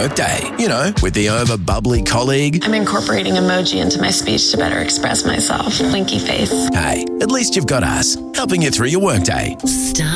workday. You know, with the over-bubbly colleague. I'm incorporating emoji into my speech to better express myself. Blinky face. Hey, at least you've got us, helping you through your workday. Star